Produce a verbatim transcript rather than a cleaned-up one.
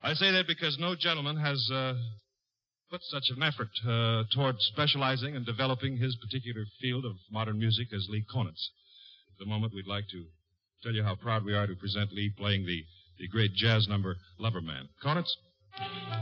I say that because no gentleman has uh, put such an effort uh, toward specializing and developing his particular field of modern music as Lee Konitz. At the moment, we'd like to tell you how proud we are to present Lee playing the, the great jazz number, Lover Man. Konitz?